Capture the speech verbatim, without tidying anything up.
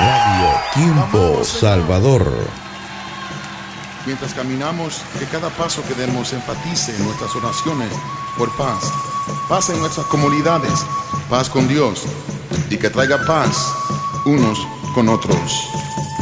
Radio Tiempo Salvador. Mientras caminamos, que cada paso que demos enfatice en nuestras oraciones por paz. Paz en nuestras comunidades, paz con Dios y que traiga paz unos con otros.